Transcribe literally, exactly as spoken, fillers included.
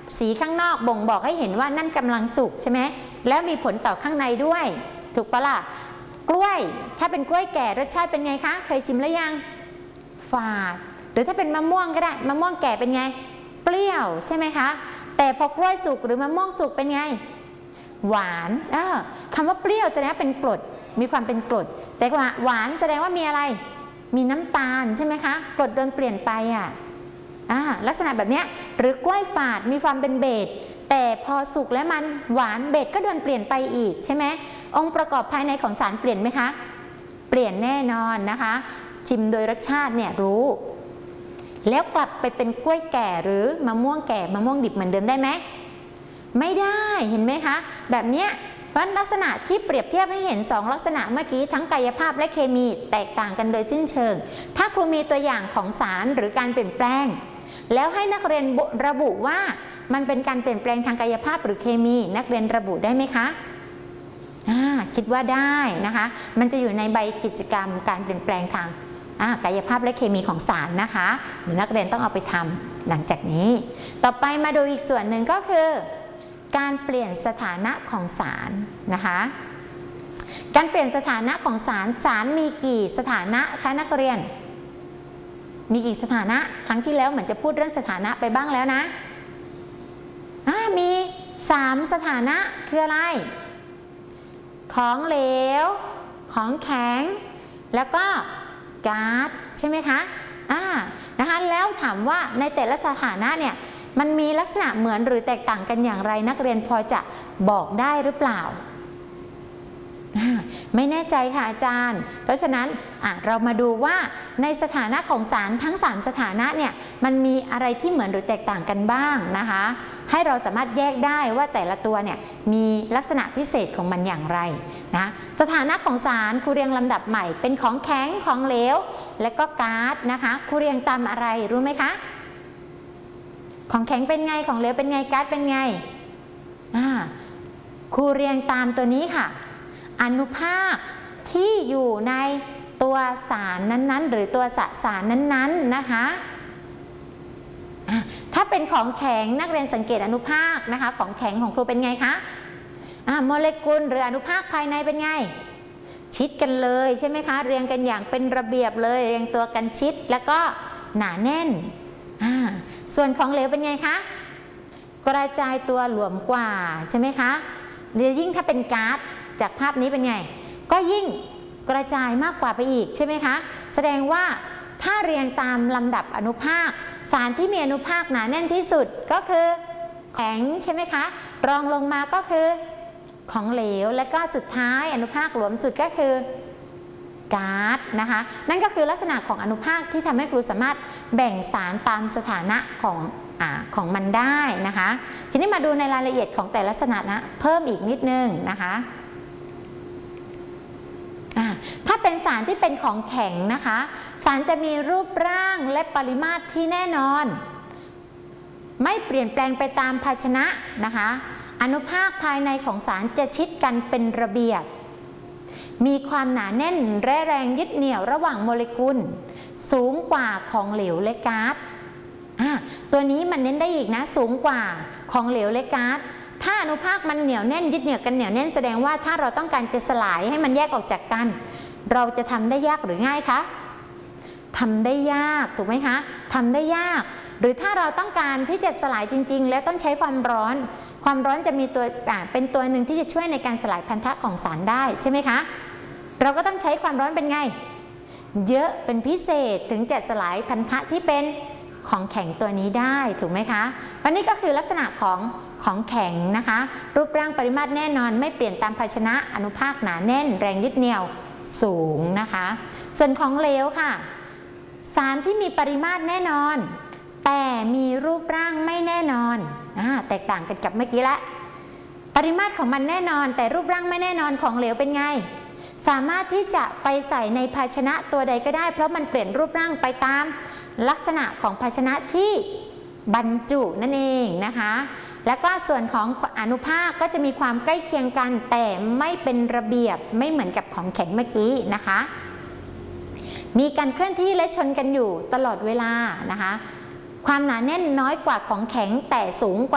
สีข้างนอกบ่งบอกให้เห็นว่านั่นกำลังสุกใช่ไหมแล้วมีผลต่อข้างในด้วยถูกปะล่ะกล้วยถ้าเป็นกล้วยแก่รสชาติเป็นไงคะเคยชิมแล้วยังฝาดหรือถ้าเป็นมะม่วงก็ได้มะม่วงแก่เป็นไงเปรี้ยวใช่ไหมคะแต่พอกล้วยสุกหรือมะม่วงสุกเป็นไงหวานเออคำว่าเปรี้ยวแสดงว่าเป็นกรดมีความเป็นกรดแต่ว่าหวานแสดงว่ามีอะไรมีน้ำตาลใช่ไหมคะกรดโดนเปลี่ยนไปอ่ะลักษณะแบบนี้หรือกล้วยฝาดมีความเป็นเบสแต่พอสุกแล้วมันหวานเบสก็โดนเปลี่ยนไปอีกใช่ไหมองค์ประกอบภายในของสารเปลี่ยนไหมคะเปลี่ยนแน่นอนนะคะชิมโดยรสชาติเนี่ยรู้แล้วกลับไปเป็นกล้วยแก่หรือมะม่วงแก่มะม่วงดิบเหมือนเดิมได้ไหมไม่ได้เห็นไหมคะแบบนี้เพราะลักษณะที่เปรียบเทียบให้เห็นสองลักษณะเมื่อกี้ทั้งกายภาพและเคมีแตกต่างกันโดยสิ้นเชิงถ้าครูมีตัวอย่างของสารหรือการเปลี่ยนแปลงแล้วให้นักเรียนระบุว่ามันเป็นการเปลี่ยนแปลงทางกายภาพหรือเคมีนักเรียนระบุได้ไหมคะคิดว่าได้นะคะมันจะอยู่ในใบกิจกรรมการเปลี่ยนแปลงทางกายภาพและเคมีของสารนะคะหรือนักเรียนต้องเอาไปทำหลังจากนี้ต่อไปมาดูอีกส่วนหนึ่งก็คือการเปลี่ยนสถานะของสารนะคะการเปลี่ยนสถานะของสารสารมีกี่สถานะคะนักเรียนมีกี่สถานะครั้งที่แล้วเหมือนจะพูดเรื่องสถานะไปบ้างแล้วนะมีสามสถานะคืออะไรของเหลวของแข็งแล้วก็ก๊าซใช่ไหมคะอ่านะคะแล้วถามว่าในแต่ละสถานะเนี่ยมันมีลักษณะเหมือนหรือแตกต่างกันอย่างไรนักเรียนพอจะบอกได้หรือเปล่าไม่แน่ใจค่ะอาจารย์เพราะฉะนั้นเรามาดูว่าในสถานะของสารทั้งสามสถานะเนี่ยมันมีอะไรที่เหมือนหรือแตกต่างกันบ้างนะคะให้เราสามารถแยกได้ว่าแต่ละตัวเนี่ยมีลักษณะพิเศษของมันอย่างไรนะสถานะของสารครูเรียงลำดับใหม่เป็นของแข็งของเหลวและก็ก๊าซนะคะครูเรียงตามอะไรรู้ไหมคะของแข็งเป็นไงของเหลวเป็นไงก๊าซเป็นไงครูเรียงตามตัวนี้ค่ะอนุภาคที่อยู่ในตัวสารนั้นๆหรือตัวสสารนั้นๆนะคะถ้าเป็นของแข็งนักเรียนสังเกตอนุภาคนะคะของแข็งของครูเป็นไงคะโมเลกุลหรืออนุภาคภายในเป็นไงชิดกันเลยใช่ไหมคะเรียงกันอย่างเป็นระเบียบเลยเรียงตัวกันชิดแล้วก็หนาแน่นส่วนของเหลวเป็นไงคะกระจายตัวหลวมกว่าใช่ไหมคะหรือยิ่งถ้าเป็นก๊าซจากภาพนี้เป็นไงก็ยิ่งกระจายมากกว่าไปอีกใช่ไหมคะแสดงว่าถ้าเรียงตามลำดับอนุภาคสารที่มีอนุภาคหนาแน่นที่สุดก็คือแข็งใช่ไหมคะรองลงมาก็คือของเหลวและก็สุดท้ายอนุภาคหลวมสุดก็คือก๊าซนะคะนั่นก็คือลักษณะของอนุภาคที่ทำให้ครูสามารถแบ่งสารตามสถานะของอ่าของมันได้นะคะทีนี้มาดูในรายละเอียดของแต่ละสถานะเพิ่มอีกนิดนึงนะคะถ้าเป็นสารที่เป็นของแข็งนะคะสารจะมีรูปร่างและปริมาตรที่แน่นอนไม่เปลี่ยนแปลงไปตามภาชนะนะคะอนุภาคภายในของสารจะชิดกันเป็นระเบียบมีความหนาแน่นและแรงยึดเหนี่ยวระหว่างโมเลกุลสูงกว่าของเหลวและก๊าซตัวนี้มันเน้นได้อีกนะสูงกว่าของเหลวและก๊าซถ้าอนุภาคมันเหนียวแน่นยึดเหนี่ยวกันเหนียวแน่นแสดงว่าถ้าเราต้องการจะสลายให้มันแยกออกจากกันเราจะทำได้ยากหรือง่ายคะทำได้ยากถูกไหมคะทำได้ยากหรือถ้าเราต้องการที่จะสลายจริงๆแล้วต้องใช้ความร้อนความร้อนจะมีตัวเป็นตัวหนึ่งที่จะช่วยในการสลายพันธะของสารได้ใช่ไหมคะเราก็ต้องใช้ความร้อนเป็นไงเยอะเป็นพิเศษถึงจะสลายพันธะที่เป็นของแข็งตัวนี้ได้ถูกไหมคะวันนี้ก็คือลักษณะของของแข็งนะคะรูปร่างปริมาตรแน่นอนไม่เปลี่ยนตามภาชนะอนุภาคหนาแน่นแรงยึดเหนี่ยวสูงนะคะส่วนของเหลวค่ะสารที่มีปริมาตรแน่นอนแต่มีรูปร่างไม่แน่นอนอ่าแตกต่างกันกับเมื่อกี้ละปริมาตรของมันแน่นอนแต่รูปร่างไม่แน่นอนของเหลวเป็นไงสามารถที่จะไปใส่ในภาชนะตัวใดก็ได้เพราะมันเปลี่ยนรูปร่างไปตามลักษณะของภาชนะที่บรรจุนั่นเองนะคะแล้วก็ส่วนของอนุภาคก็จะมีความใกล้เคียงกันแต่ไม่เป็นระเบียบไม่เหมือนกับของแข็งเมื่อกี้นะคะมีการเคลื่อนที่และชนกันอยู่ตลอดเวลานะคะความหนาแน่นน้อยกว่าของแข็งแต่สูงกว่า